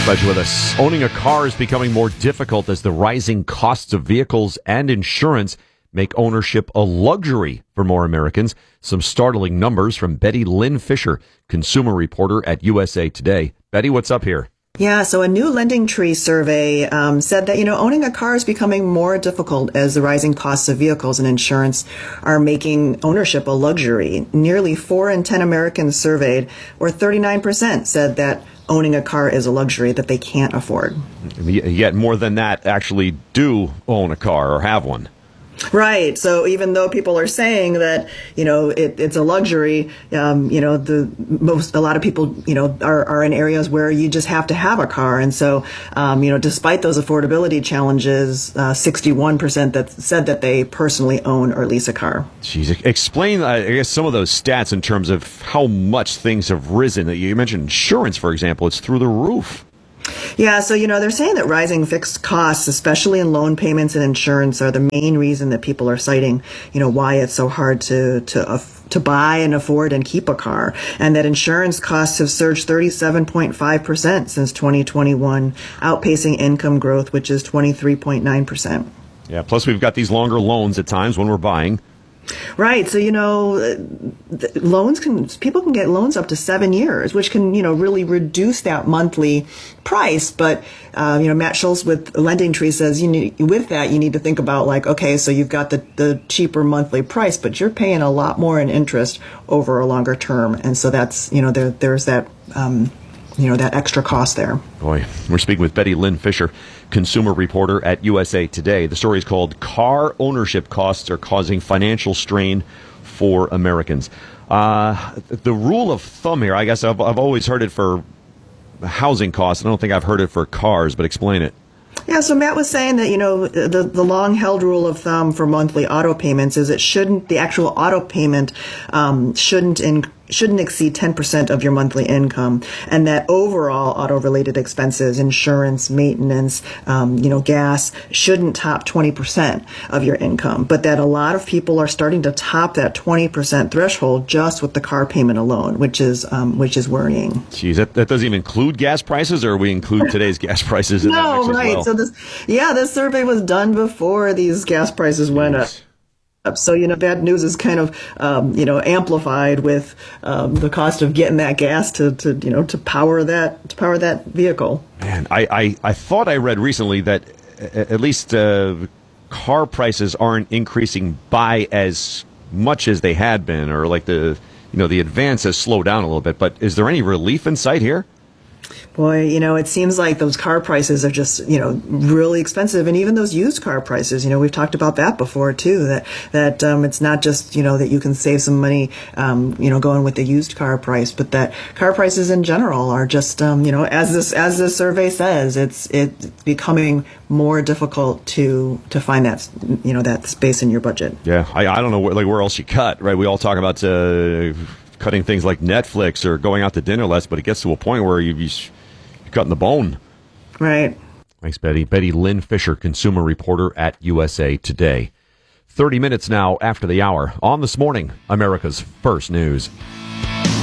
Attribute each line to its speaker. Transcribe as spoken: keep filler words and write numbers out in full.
Speaker 1: Glad you're with us. Owning a car is becoming more difficult as the rising costs of vehicles and insurance make ownership a luxury for more Americans. Some startling numbers from Betty Lynn Fisher, consumer reporter at U S A Today. Betty, what's up here?
Speaker 2: Yeah, so a new LendingTree survey um, said that, you know, owning a car is becoming more difficult as the rising costs of vehicles and insurance are making ownership a luxury. Nearly four in ten Americans surveyed, or thirty-nine percent, said that owning a car is a luxury that they can't afford.
Speaker 1: Yet more than that actually do own a car or have one.
Speaker 2: Right. So even though people are saying that, you know, it, it's a luxury, um, you know, the most, a lot of people, you know, are, are in areas where you just have to have a car. And so, um, you know, despite those affordability challenges, uh, sixty-one percent that said that they personally own or lease a car.
Speaker 1: Jeez, explain, I guess, some of those stats in terms of how much things have risen. You mentioned insurance, for example. It's through the roof.
Speaker 2: Yeah, so, you know, they're saying that rising fixed costs, especially in loan payments and insurance, are the main reason that people are citing, you know, why it's so hard to to uh, to buy and afford and keep a car, and that insurance costs have surged thirty-seven point five percent since twenty twenty-one, outpacing income growth, which is twenty-three point nine percent.
Speaker 1: Yeah, plus we've got these longer loans at times when we're buying.
Speaker 2: Right. So, you know, loans can, people can get loans up to seven years, which can, you know, really reduce that monthly price. But, uh, you know, Matt Schultz with LendingTree says you need, with that, you need to think about like, okay, so you've got the, the cheaper monthly price, but you're paying a lot more in interest over a longer term. And so that's, you know, there, there's that, um, you know, that extra cost there.
Speaker 1: Boy, we're speaking with Betty Lynn Fisher, consumer reporter at U S A Today. The story is called Car Ownership Costs Are Causing Financial Strain for Americans. Uh, the rule of thumb here, I guess I've, I've always heard it for housing costs. I don't think I've heard it for cars, but explain it.
Speaker 2: Yeah, so Matt was saying that, you know, the, the long-held rule of thumb for monthly auto payments is it shouldn't, the actual auto payment um, shouldn't in, shouldn't exceed ten percent of your monthly income, and that overall auto-related expenses, insurance, maintenance, um, you know, gas, shouldn't top twenty percent of your income, but that a lot of people are starting to top that twenty percent threshold just with the car payment alone, which is um, which is worrying.
Speaker 1: Geez, that, that doesn't even include gas prices, or we include today's gas prices in that
Speaker 2: no,
Speaker 1: mix as
Speaker 2: right.
Speaker 1: well?
Speaker 2: So this, yeah, this survey was done before these gas prices Jeez. went up. So, you know, bad news is kind of, um, you know, amplified with um, the cost of getting that gas to, to, you know, to power that to power that vehicle.
Speaker 1: Man, I, I, I thought I read recently that at least uh, car prices aren't increasing by as much as they had been, or like the, you know, the advance has slowed down a little bit. But is there any relief in sight here?
Speaker 2: Boy, you know, it seems like those car prices are just, you know, really expensive. And even those used car prices, you know, we've talked about that before, too, that that um, it's not just, you know, that you can save some money, um, you know, going with the used car price, but that car prices in general are just, um, you know, as this as this survey says, it's it's becoming more difficult to to find that, you know, that space in your budget.
Speaker 1: Yeah, I, I don't know where, like where else you cut, right? We all talk about uh, cutting things like Netflix or going out to dinner less, but it gets to a point where you, you cutting the bone.
Speaker 2: Right.
Speaker 1: Thanks, Betty. Betty Lynn Fisher, consumer reporter at U S A Today. thirty minutes now after the hour on This Morning, America's First News.